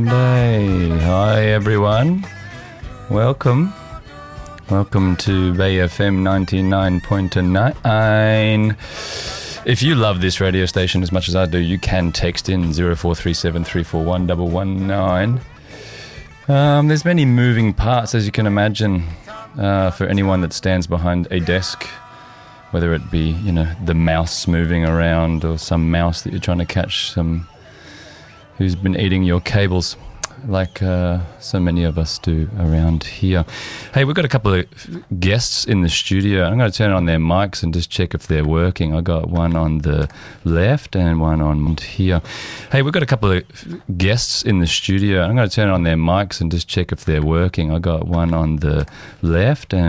Sunday. Hi everyone. Welcome to Bay FM 99.9. If you love this radio station as much as I do, you can text in 0437 341 119. There's many moving parts, as you can imagine, for anyone that stands behind a desk, whether it be, the mouse moving around or some mouse that you're trying to catch, who's been eating your cables, like so many of us do around here. Hey, we've got a couple of guests in the studio. I'm going to turn on their mics and just check if they're working. I got one on the left and one on here. Hey, we've got a couple of guests in the studio. I'm going to turn on their mics and just check if they're working. I got one on the left and